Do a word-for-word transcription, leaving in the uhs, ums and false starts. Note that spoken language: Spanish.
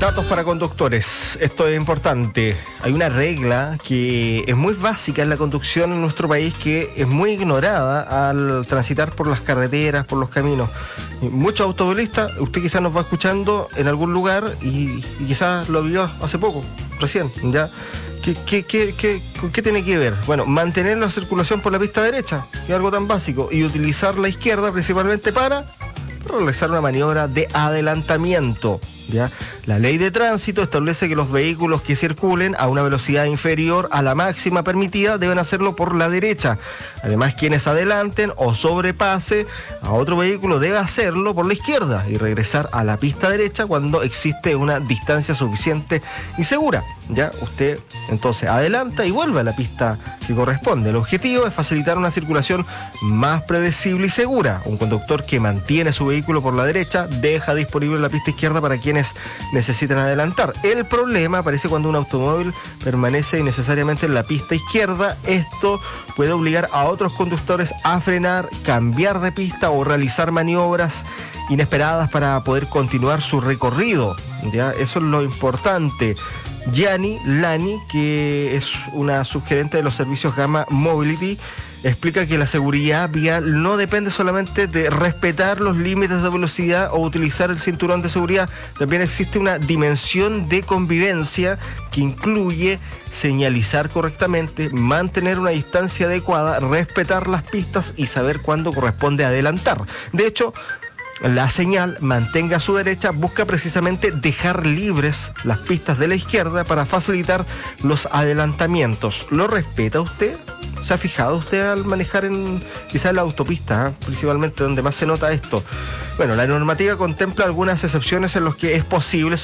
Datos para conductores. Esto es importante. Hay una regla que es muy básica en la conducción en nuestro país, que es muy ignorada al transitar por las carreteras, por los caminos. Muchos automovilistas, usted quizás nos va escuchando en algún lugar y, y quizás lo vio hace poco, recién, ¿ya? ¿Qué, qué, qué, qué, ¿Qué tiene que ver? Bueno, mantener la circulación por la pista derecha, que es algo tan básico, y utilizar la izquierda principalmente para realizar una maniobra de adelantamiento, ¿ya? La ley de tránsito establece que los vehículos que circulen a una velocidad inferior a la máxima permitida deben hacerlo por la derecha. Además, quienes adelanten o sobrepase a otro vehículo debe hacerlo por la izquierda y regresar a la pista derecha cuando existe una distancia suficiente y segura, ¿ya? Usted entonces adelanta y vuelve a la pista que corresponde. El objetivo es facilitar una circulación más predecible y segura. Un conductor que mantiene su vehículo por la derecha deja disponible la pista izquierda para quienes necesitan adelantar. El problema aparece cuando un automóvil permanece innecesariamente en la pista izquierda. Esto puede obligar a otros conductores a frenar, cambiar de pista o realizar maniobras inesperadas para poder continuar su recorrido, ¿ya? Eso es lo importante. Yani Lani, que es una subgerente de los servicios Gamma Mobility, explica que la seguridad vial no depende solamente de respetar los límites de velocidad o utilizar el cinturón de seguridad. También existe una dimensión de convivencia que incluye señalizar correctamente, mantener una distancia adecuada, respetar las pistas y saber cuándo corresponde adelantar. De hecho, la señal mantenga a su derecha busca precisamente dejar libres las pistas de la izquierda para facilitar los adelantamientos. ¿Lo respeta usted? ¿Se ha fijado usted al manejar en quizás en la autopista, ¿eh? Principalmente donde más se nota esto? Bueno, la normativa contempla algunas excepciones en las que es posible